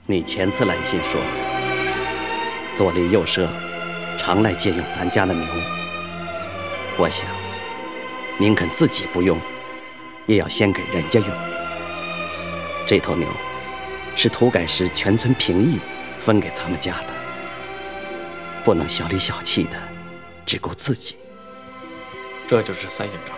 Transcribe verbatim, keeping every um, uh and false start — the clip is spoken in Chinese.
你前次来信说，左邻右舍常来借用咱家的牛，我想，您肯自己不用，也要先给人家用。这头牛是土改时全村平议分给咱们家的，不能小里小气的，只顾自己。 这就是三营长。